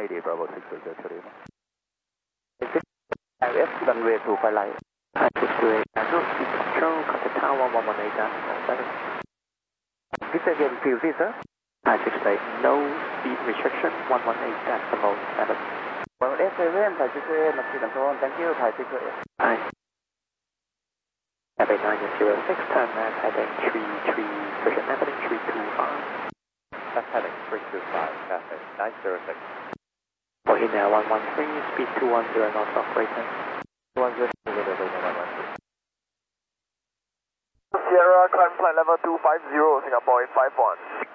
180, Bravo 600 to Lima. RF, runway 25 light. Hi, 628, speed control, contact tower 118.7. This again, PUC, sir. Hi, 628, no speed restriction, 118.7. Well, S7, Thai 628, no speed control, thank you, Thai 628. Hi. Heading 906, turn left, heading 33, push heading 325. That's heading 325, Cathay 906. For in there 113, speed 210, knots operator. 210, 113. Sierra, climb flight level 250, Singapore 851.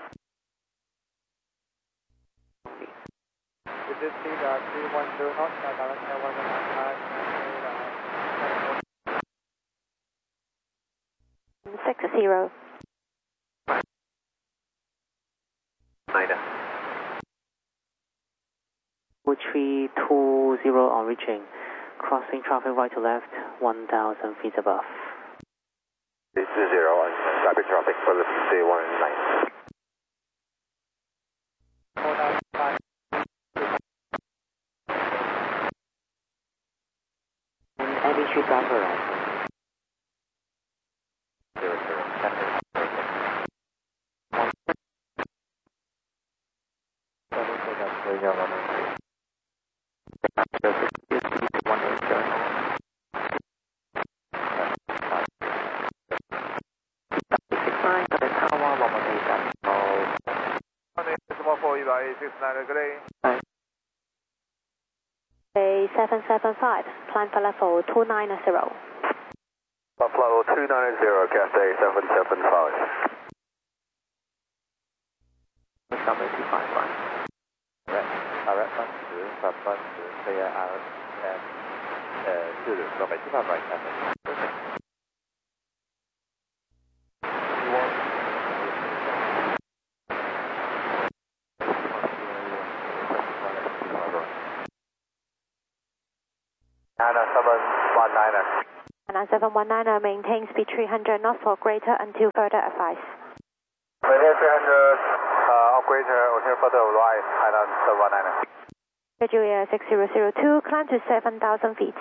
With this speed, 310 knots, direct air 60. Niner. 320 on reaching. Crossing traffic right to left, 1,000 feet above. 320 on rapid traffic for the 319. 495. And any street driver right. 00, Cathay 06. A 775, climb for level 290. Buffalo 290, Cathay 775. Summit 251. RF 10, clear RF 10, Zulu, runway 25 right, Cathay. Anna 719er. And 719er maintain speed 300 knots or greater until further advice. Maintain 300 or greater until further advice, Anna 719er. Schedule Air 6002, climb to 7,000 feet.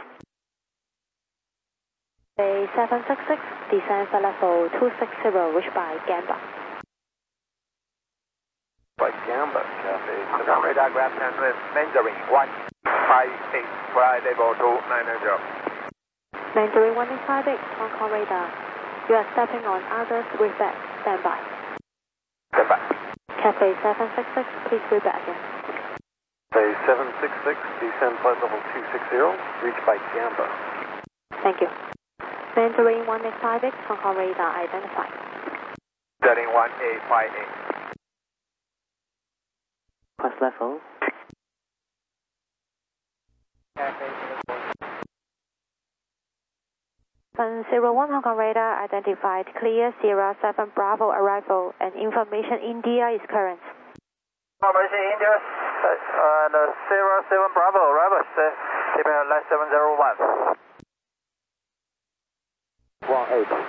A 766, descend for level 260, reach by Gamba. By Gamba, Cathay. Radar grab 10 with Mandarin 158, flight level 290. Mandarin 158, Hong Kong radar. You are stepping on others, reset, stand by. Stand by. Cathay 766, please reset again. Cathay 766, descend flight level 260, reach by Gamba. Thank you. Mandarin 1858, Hong Kong radar identified. Setting 1858. Cross level. Cathay 701 Hong Kong radar identified, clear Sierra 7 Bravo arrival and information India is current. Information India and Sierra 7 Bravo arrival, depend left 701. 18.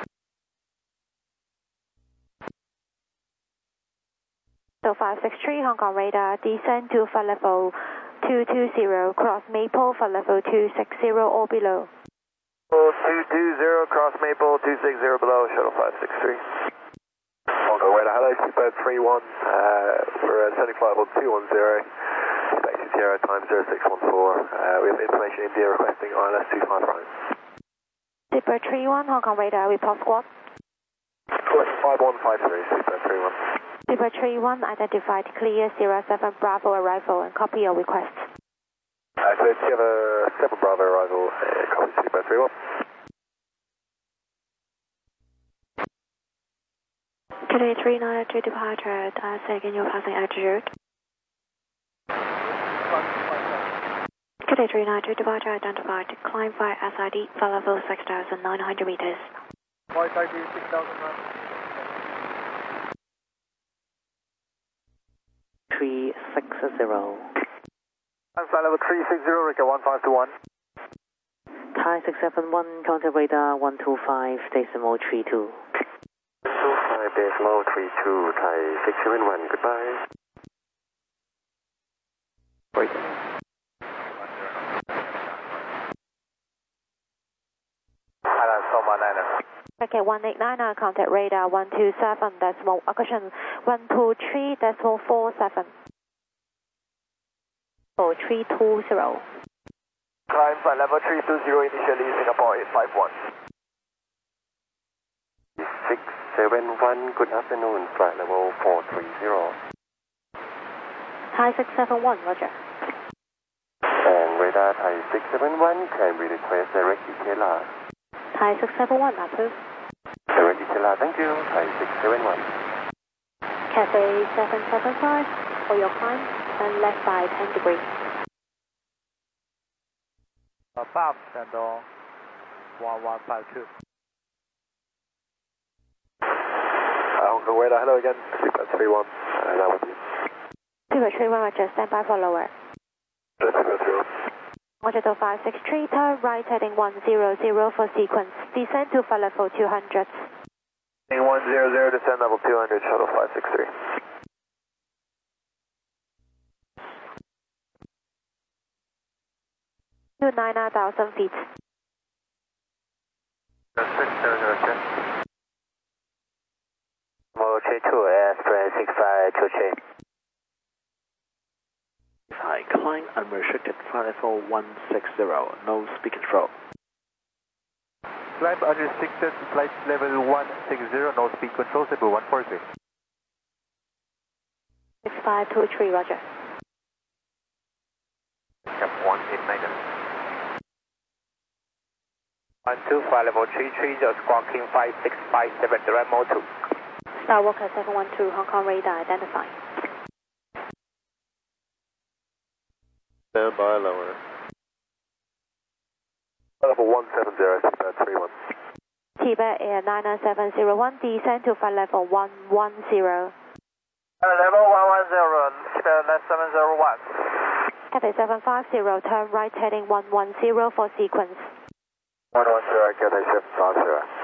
So 563 Hong Kong radar, descend to for level 220, cross Maple for level 260 or below. 220, cross Maple, 260 below, shuttle 563. Hong Kong radar, hello, Seabird 31, we're sending flight level 210, expecting Sierra time 0614, we have information India requesting ILS 25 prime. Seabird 31 Hong Kong radar, report squad. 5153, Seabird 31. Seabird 31 identified, clear Sierra 7 Bravo arrival and copy your request. So you have a 7 Bravo arrival, copy Seabird 31. Cathay 392 departure, second your passing altitude. Cathay 392 departure identified, climb by SID for level 6,900 meters. Flight ID 6,900. 360. Flight level 360, Rica 1521. Thai 671, contact radar 125, decimal 32. 25, decimal 32, Thai 671, goodbye. operating. Okay, 189, contact radar 127 decimal, caution 123 decimal 47. 4320. Climb flight level 320 initially, Singapore 851. 671, good afternoon, flight level 430. Thai 671, roger. And radar Thai 671, can we request direct ETLR? Thai 671, approved. Direct ETLR, thank you, Thai 671. Cathay 775 for your climb and left by 10 degrees. Above Shandong 1152. On the radar, hello again, Seabird 31, now with you. Seabird 31, roger, stand by for lower. Seabird 31. Roger, 563, turn right heading 100 for sequence. Descend to flight level 200. 100, descend level 200, shuttle 563. To 9,000 feet. 600, check. Mode 32, airplane 6523. Hi, climb unrestricted flight level 160, no speed control. Climb unrestricted flight level 160, no speed control, Cebu 143. 6523, roger. Cap 189. 12, flight level 330, squawking 5657, direct mode 2. Star Walker 712, Hong Kong radar identified. Stand by lower. Level 170, Seabird 31. Tibet Air 99701, descend to flight level 110. Level 110, Seabird 9701. Cathay 750, turn right heading 110 for sequence. 110, Cathay 750.